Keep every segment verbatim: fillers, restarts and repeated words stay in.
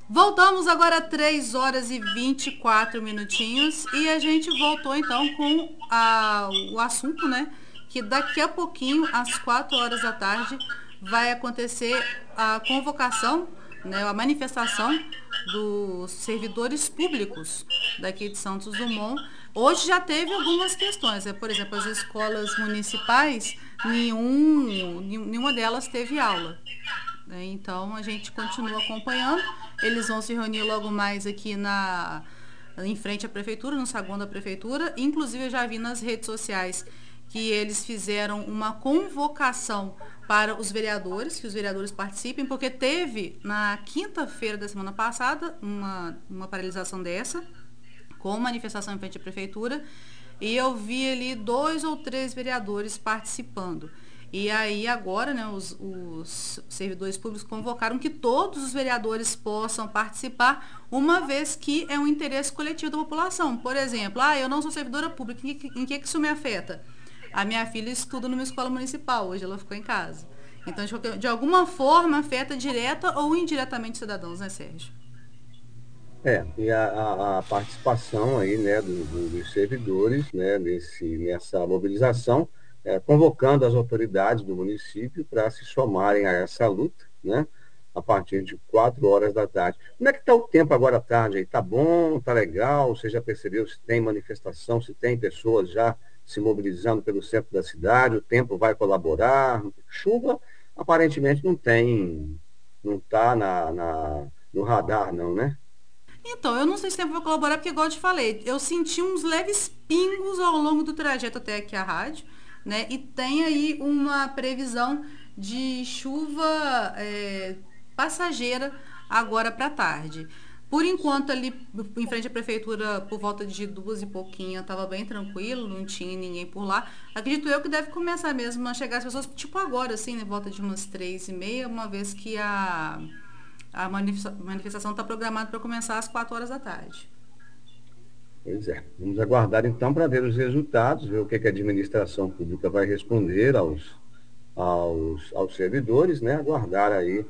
Voltamos agora três horas e vinte e quatro minutinhos e a gente voltou então com a, o assunto, né? Que daqui a pouquinho, às quatro horas da tarde, vai acontecer a convocação, né, a manifestação dos servidores públicos daqui de Santos Dumont. Hoje já teve algumas questões, né? Por exemplo, as escolas municipais, nenhum, nenhuma delas teve aula. Né? Então a gente continua acompanhando. Eles vão se reunir logo mais aqui na em frente à prefeitura, no saguão da prefeitura. Inclusive eu já vi nas redes sociais que eles fizeram uma convocação para os vereadores, que os vereadores participem, porque teve na quinta-feira da semana passada uma, uma paralisação dessa, com manifestação em frente à prefeitura, e eu vi ali dois ou três vereadores participando. E aí agora, né, os, os servidores públicos convocaram que todos os vereadores possam participar, uma vez que é um interesse coletivo da população. Por exemplo, ah, eu não sou servidora pública, em que, em que isso me afeta? A minha filha estuda numa escola municipal, hoje ela ficou em casa. Então, de alguma forma, afeta direta ou indiretamente os cidadãos, né, Sérgio? É, e a, a- a participação aí, né, do- do- dos servidores, né, nesse, nessa mobilização, é, convocando as autoridades do município para se somarem a essa luta, né, a partir de quatro horas da tarde. Como é que está o tempo agora à tarde aí? Está bom? Está legal? Você já percebeu se tem manifestação, se tem pessoas já se mobilizando pelo centro da cidade? O tempo vai colaborar? Chuva, aparentemente, não tem, não está na, na, no radar, não, né? Então, eu não sei se o tempo vai colaborar, porque, igual eu te falei, eu senti uns leves pingos ao longo do trajeto até aqui a rádio, né? E tem aí uma previsão de chuva é, passageira agora para tarde. Por enquanto, ali em frente à prefeitura, por volta de duas e pouquinho, estava bem tranquilo, não tinha ninguém por lá. Acredito eu que deve começar mesmo a chegar as pessoas, tipo agora, assim, né? Volta de umas três e meia, uma vez que a a manifestação está programada para começar às quatro horas da tarde. Pois é. Vamos aguardar então para ver os resultados, ver o que, que a administração pública vai responder aos, aos, aos servidores, né? Aguardar aí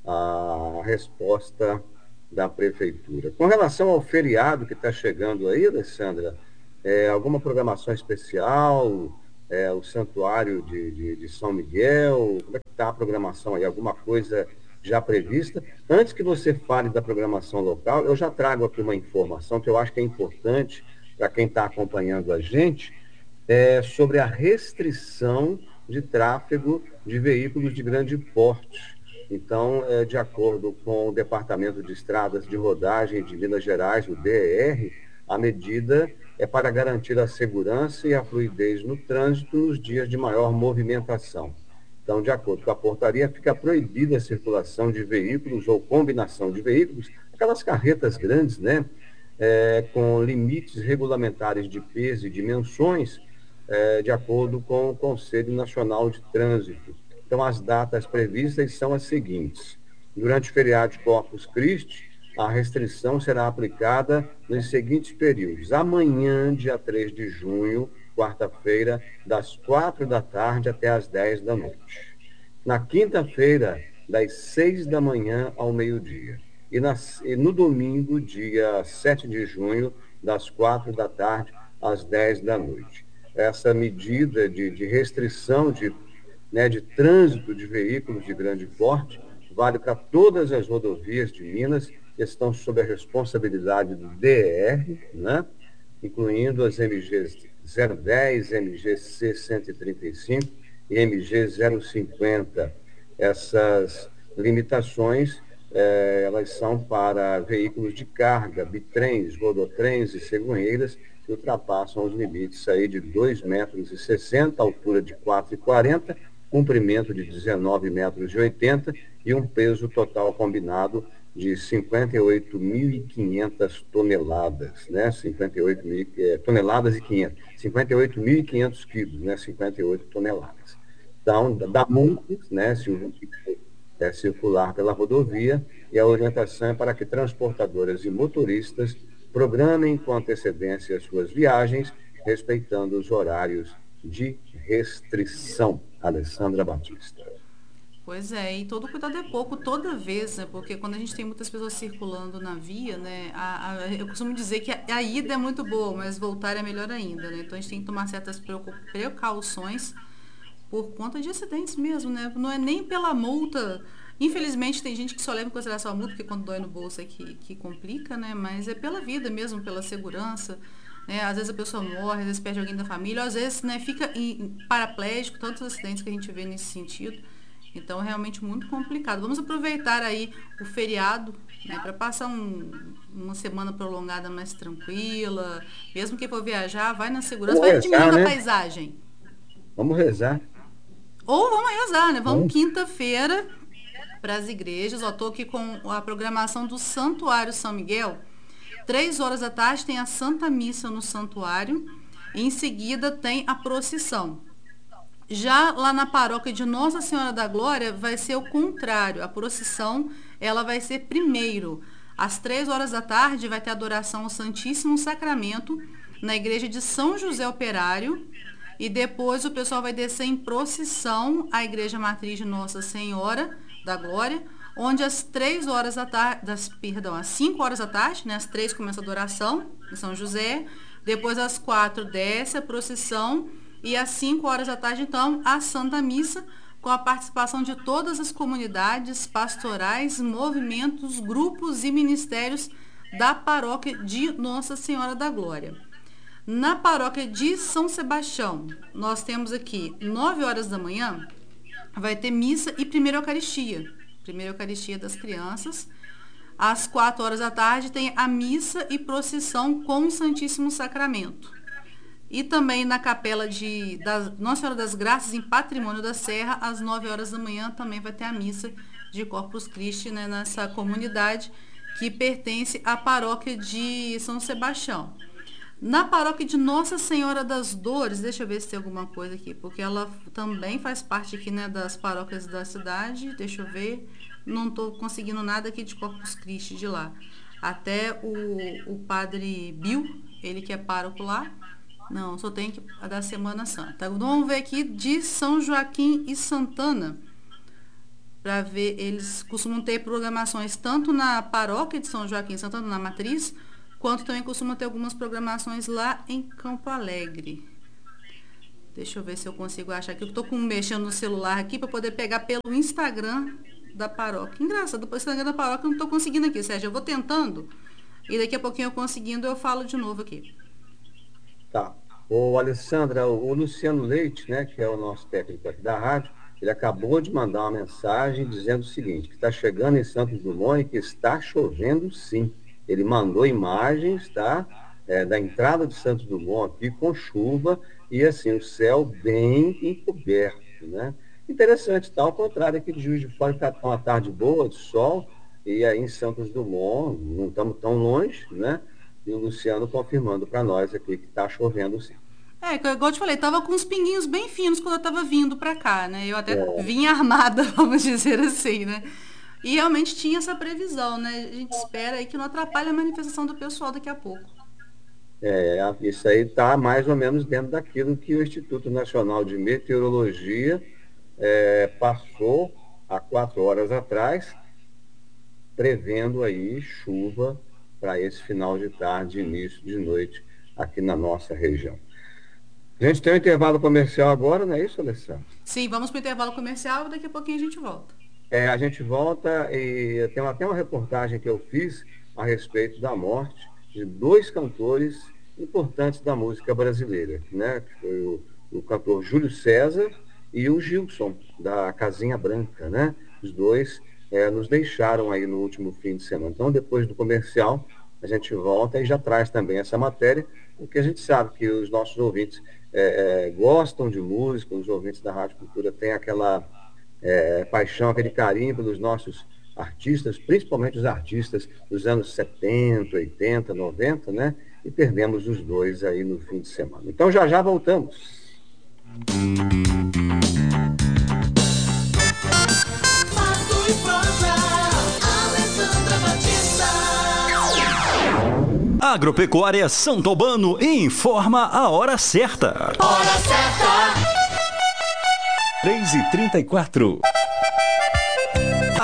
a resposta da prefeitura. Com relação ao feriado que está chegando aí, Alessandra, é, alguma programação especial? É, o Santuário de, de, de São Miguel? Como é que está a programação aí? Alguma coisa já prevista? Antes que você fale da programação local, eu já trago aqui uma informação que eu acho que é importante para quem está acompanhando a gente, é, sobre a restrição de tráfego de veículos de grande porte. Então, é, de acordo com o Departamento de Estradas de Rodagem de Minas Gerais, o D E R, a medida é para garantir a segurança e a fluidez no trânsito nos dias de maior movimentação. Então, de acordo com a portaria, fica proibida a circulação de veículos ou combinação de veículos, aquelas carretas grandes, né? É, com limites regulamentares de peso e dimensões, é, de acordo com o Conselho Nacional de Trânsito. Então, as datas previstas são as seguintes. Durante o feriado de Corpus Christi, a restrição será aplicada nos seguintes períodos. Amanhã, dia três de junho, quarta-feira, das quatro da tarde até as dez da noite. Na quinta-feira, das seis da manhã ao meio-dia. E, na, e no domingo, dia sete de junho, das quatro da tarde às dez da noite. Essa medida de, de restrição de, né, de trânsito de veículos de grande porte vale para todas as rodovias de Minas que estão sob a responsabilidade do D E R, né, incluindo as M Gs zero dez, M G C cento e trinta e cinco e M G zero cinquenta. Essas limitações, eh, elas são para veículos de carga, bitrens, rodotrens e cegonheiras, que ultrapassam os limites aí de dois metros e sessenta, altura de quatro e quarenta, comprimento de dezenove metros e oitenta e um peso total combinado de cinquenta e oito mil e quinhentas toneladas, né? cinquenta e oito mil é, toneladas e quinhentas, cinquenta e oito mil e quinhentos quilos, né? cinquenta e oito toneladas. Então, dá multa, né? Se o veículo é, circular pela rodovia, e a orientação é para que transportadoras e motoristas programem com antecedência as suas viagens, respeitando os horários de restrição. Alessandra Batista. Pois é, e todo cuidado é pouco toda vez, né? Porque quando a gente tem muitas pessoas circulando na via, né? A, a- eu costumo dizer que a, a ida é muito boa, mas voltar é melhor ainda, né? Então a gente tem que tomar certas preocu- precauções por conta de acidentes mesmo, né? Não é nem pela multa. Infelizmente tem gente que só leva em consideração a multa, porque quando dói no bolso é que, que complica, né? Mas é pela vida mesmo, pela segurança. Né? Às vezes a pessoa morre, às vezes perde alguém da família, às vezes né, fica em, paraplégico, tantos acidentes que a gente vê nesse sentido. Então é realmente muito complicado. Vamos aproveitar aí o feriado, né, para passar um- uma semana prolongada mais tranquila. Mesmo quem for viajar, vai na segurança, Vamos vai rezar, admirando a né? paisagem. Vamos rezar. Ou vamos rezar, né? Vamos Vamos. quinta-feira para as igrejas. Ó, tô aqui com a programação do Santuário São Miguel. Três horas da tarde tem a Santa Missa no santuário. E em seguida tem a procissão. Já lá na paróquia de Nossa Senhora da Glória vai ser o contrário. A procissão ela vai ser primeiro. Às três horas da tarde vai ter adoração ao Santíssimo Sacramento na igreja de São José Operário. E depois o pessoal vai descer em procissão à igreja matriz de Nossa Senhora da Glória, onde às três horas da tarde, das, perdão, às cinco horas da tarde, né, às três começa a adoração em São José. Depois às quatro desce a procissão e às cinco horas da tarde, então, a Santa Missa, com a participação de todas as comunidades pastorais, movimentos, grupos e ministérios da paróquia de Nossa Senhora da Glória. Na paróquia de São Sebastião, nós temos aqui nove horas da manhã, vai ter missa e primeira Eucaristia. Primeira Eucaristia das crianças. Às quatro horas da tarde tem a missa e procissão com o Santíssimo Sacramento. E também na capela de da Nossa Senhora das Graças, em Patrimônio da Serra, às nove horas da manhã também vai ter a missa de Corpus Christi, né, nessa comunidade que pertence à paróquia de São Sebastião. Na paróquia de Nossa Senhora das Dores, deixa eu ver se tem alguma coisa aqui, porque ela também faz parte aqui, né, das paróquias da cidade. Deixa eu ver, não estou conseguindo nada aqui de Corpus Christi de lá. Até o, o padre Bill, ele que é pároco lá, não, só tem que a da Semana Santa. Então, vamos ver aqui de São Joaquim e Santana, para ver, eles costumam ter programações tanto na paróquia de São Joaquim e Santana, na matriz, quanto também costumam ter algumas programações lá em Campo Alegre. Deixa eu ver se eu consigo achar aqui. Eu estou mexendo no celular aqui para poder pegar pelo Instagram da paróquia. Engraçado, depois do Instagram da paróquia eu não estou conseguindo aqui, Sérgio. Eu vou tentando e daqui a pouquinho eu conseguindo eu falo de novo aqui. Tá. O Alessandra, o Luciano Leite, né, que é o nosso técnico aqui da rádio, ele acabou de mandar uma mensagem dizendo o seguinte, que está chegando em Santos Dumont e que está chovendo sim. Ele mandou imagens, tá, é, da entrada de Santos Dumont aqui com chuva e assim, o céu bem encoberto, né? Interessante, tá, ao contrário aqui de Juiz de Fora, que está uma tarde boa, de sol, e aí em Santos Dumont, não estamos tão longe, né? E o Luciano confirmando para nós aqui que está chovendo sim. É, igual eu te falei, tava com uns pinguinhos bem finos quando eu tava vindo pra cá, né? Eu até É, vim armada, vamos dizer assim, né? E realmente tinha essa previsão, né? A gente espera aí que não atrapalhe a manifestação do pessoal daqui a pouco. é, isso aí está mais ou menos dentro daquilo que o Instituto Nacional de Meteorologia é, passou há quatro horas atrás, prevendo aí chuva para esse final de tarde, início de noite aqui na nossa região. A gente tem um intervalo comercial agora, não é isso, Alessandro? Sim, vamos pro intervalo comercial e daqui a pouquinho a gente volta. É, a gente volta e tem até uma reportagem que eu fiz a respeito da morte de dois cantores importantes da música brasileira, né? Que foi o, o cantor Júlio César e o Gilson, da Casinha Branca, né? Os dois é, nos deixaram aí no último fim de semana. Então, depois do comercial, a gente volta e já traz também essa matéria, porque a gente sabe que os nossos ouvintes é, é, gostam de música, os ouvintes da Rádio Cultura têm aquela é, paixão, aquele carinho pelos nossos artistas, principalmente os artistas dos anos setenta, oitenta, noventa, né? E perdemos os dois aí no fim de semana. Então já já voltamos. Agropecuária Santo Albano informa a hora certa. Hora certa! três e trinta e quatro.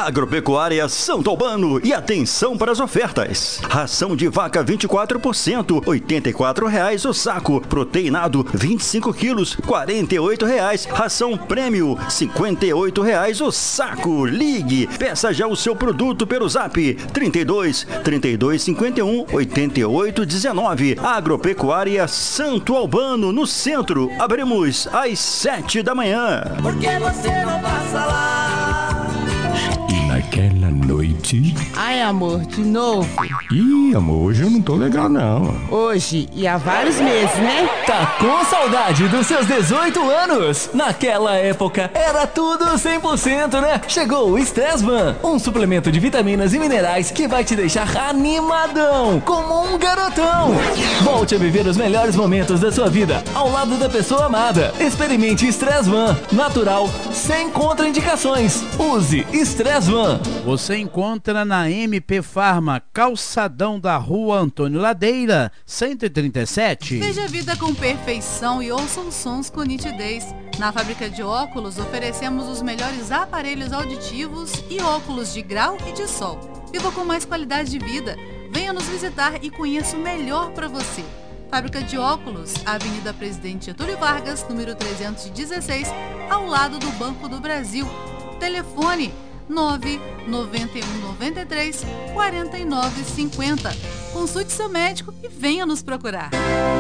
Agropecuária Santo Albano. E atenção para as ofertas. Ração de vaca vinte e quatro por cento, oitenta e quatro reais o saco. Proteinado vinte e cinco quilos, quarenta e oito reais. Ração prêmio cinquenta e oito reais o saco. Ligue, peça já o seu produto pelo Zap trinta e dois, trinta e dois, cinquenta e um, oitenta e oito, dezenove. Agropecuária Santo Albano, no centro. Abrimos às sete da manhã. Por que você não passa lá? E naquela noite... Ai, amor, de novo? Ih, amor, hoje eu não tô legal, não. Hoje e há vários meses, né? Tá com saudade dos seus dezoito anos? Naquela época, era tudo cem por cento, né? Chegou o Stressban, um suplemento de vitaminas e minerais que vai te deixar animadão, como um garotão. Volte a viver os melhores momentos da sua vida, ao lado da pessoa amada. Experimente Stressban, natural, sem contraindicações. Use Stressban. Você encontra na M P Farma, calçadão da Rua Antônio Ladeira, cento e trinta e sete. Veja a vida com perfeição e ouçam sons com nitidez. Na fábrica de óculos, oferecemos os melhores aparelhos auditivos e óculos de grau e de sol. Viva com mais qualidade de vida. Venha nos visitar e conheça o melhor para você. Fábrica de óculos, Avenida Presidente Getúlio Vargas, número trezentos e dezesseis, ao lado do Banco do Brasil. Telefone nove nove um nove três quatro nove cinco zero. Consulte seu médico e venha nos procurar.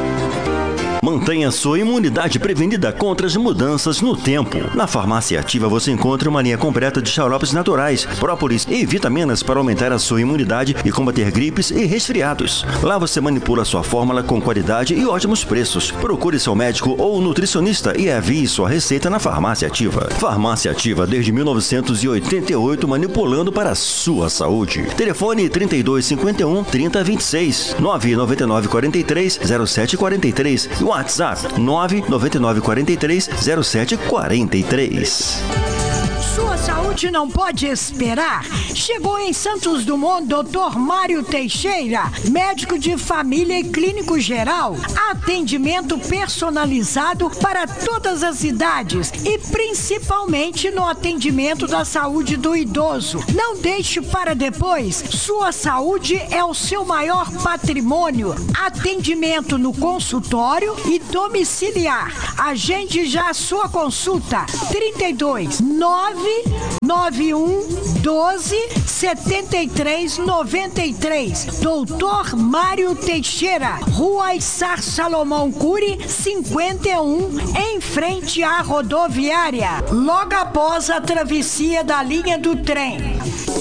Mantenha sua imunidade prevenida contra as mudanças no tempo. Na Farmácia Ativa você encontra uma linha completa de xaropes naturais, própolis e vitaminas para aumentar a sua imunidade e combater gripes e resfriados. Lá você manipula sua fórmula com qualidade e ótimos preços. Procure seu médico ou nutricionista e envie sua receita na Farmácia Ativa. Farmácia Ativa desde mil novecentos e oitenta e oito, manipulando para a sua saúde. Telefone trinta e dois, cinquenta e um, trinta, vinte e seis, nove nove nove quatro três, zero sete quatro três. WhatsApp nove nove nove quatro três, zero sete quatro três. Sua saúde não pode esperar. Chegou em Santos Dumont doutor Mário Teixeira, médico de família e clínico geral. Atendimento personalizado para todas as idades e principalmente no atendimento da saúde do idoso. Não deixe para depois. Sua saúde é o seu maior patrimônio. Atendimento no consultório e domiciliar. Agende já a sua consulta. trinta e dois, nove nove um, doze, setenta e três, noventa e três. doutor Mário Teixeira, Rua Issar Salomão Cury, cinquenta e um, em frente à rodoviária, logo após a travessia da linha do trem.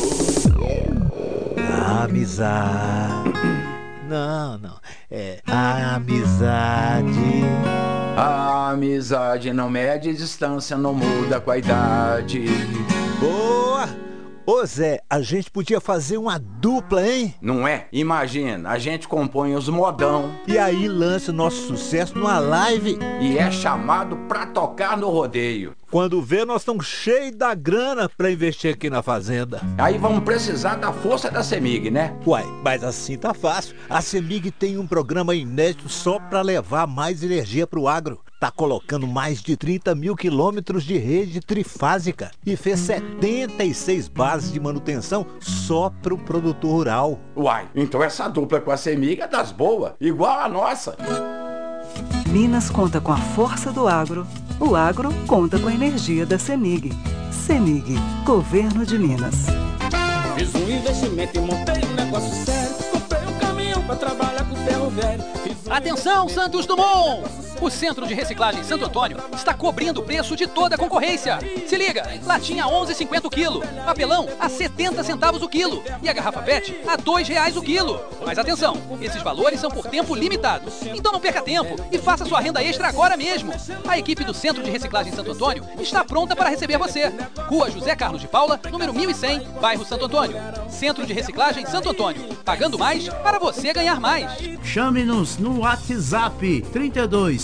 Amizade. Não, não. É amizade. A amizade não mede distância, não muda com a idade. Boa! Ô Zé, a gente podia fazer uma dupla, hein? Não é? Imagina, a gente compõe os modão. E aí lança o nosso sucesso numa live. E é chamado pra tocar no rodeio. Quando vê, nós estamos cheios da grana pra investir aqui na fazenda. Aí vamos precisar da força da CEMIG, né? Uai, mas assim tá fácil. A CEMIG tem um programa inédito só pra levar mais energia pro agro. Tá colocando mais de trinta mil quilômetros de rede trifásica e fez setenta e seis bases de manutenção só pro produtor rural. Uai, então essa dupla com a CEMIG é das boas, igual a nossa. Minas conta com a força do agro. O agro conta com a energia da CEMIG. CEMIG, Governo de Minas. Fiz um investimento e montei um negócio sério. Comprei um caminhão pra trabalhar com ferro velho. Um Atenção, Santos Dumont! O Centro de Reciclagem Santo Antônio está cobrindo o preço de toda a concorrência. Se liga, latinha a onze reais e cinquenta centavos o quilo, papelão a setenta centavos o quilo e a garrafa P E T a dois reais o quilo. Mas atenção, esses valores são por tempo limitado. Então não perca tempo e faça sua renda extra agora mesmo. A equipe do Centro de Reciclagem Santo Antônio está pronta para receber você. Rua José Carlos de Paula, número mil e cem, bairro Santo Antônio. Centro de Reciclagem Santo Antônio. Pagando mais para você ganhar mais. Chame-nos no WhatsApp trinta e dois,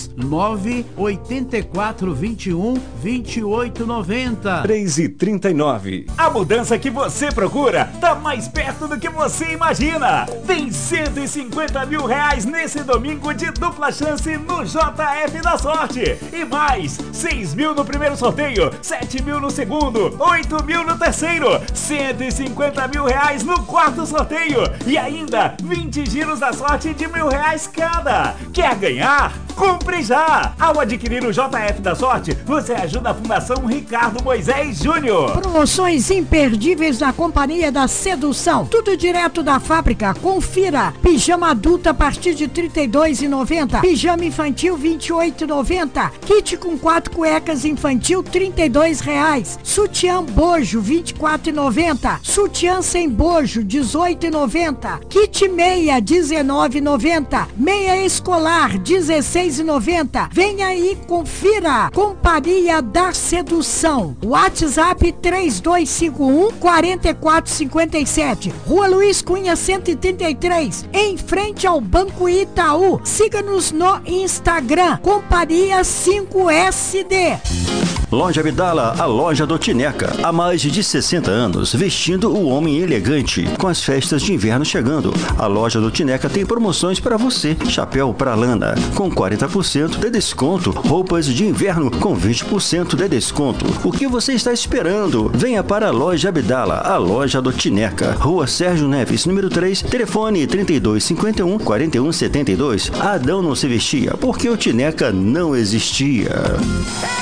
três nove oito quatro dois um dois oito nove zero. três e trinta e nove. A mudança que você procura tá mais perto do que você imagina. Tem cento e cinquenta mil reais nesse domingo de dupla chance no J F da Sorte. E mais, seis mil no primeiro sorteio, sete mil no segundo, oito mil no terceiro, cento e cinquenta mil reais no quarto sorteio e ainda vinte giros da sorte de mil reais cada. Quer ganhar? Compre já! Ao adquirir o J F da Sorte, você ajuda a Fundação Ricardo Moisés Júnior. Promoções imperdíveis na Companhia da Sedução. Tudo direto da fábrica. Confira. Pijama adulto a partir de trinta e dois reais e noventa centavos. Pijama infantil vinte e oito reais e noventa centavos. Kit com quatro cuecas infantil trinta e dois reais. Sutiã bojo vinte e quatro reais e noventa centavos. Sutiã sem bojo dezoito reais e noventa centavos. Kit meia dezenove reais e noventa centavos. Meia escolar dezesseis reais e noventa centavos. Venha aí, confira. Companhia da Sedução. WhatsApp três dois cinco um, quatro quatro cinco sete. Rua Luiz Cunha cento e trinta e três, em frente ao Banco Itaú. Siga-nos no Instagram, Companhia cinco S D. Loja Abdala, a loja do Tineca. Há mais de sessenta anos, vestindo o homem elegante. Com as festas de inverno chegando, a loja do Tineca tem promoções para você. Chapéu para lana, com quarenta por cento de desconto. Roupas de inverno, com vinte por cento de desconto. O que você está esperando? Venha para a Loja Abdala, a loja do Tineca. Rua Sérgio Neves, número três, telefone trinta e dois cinquenta e um, quarenta e um setenta e dois. Adão não se vestia porque o Tineca não existia.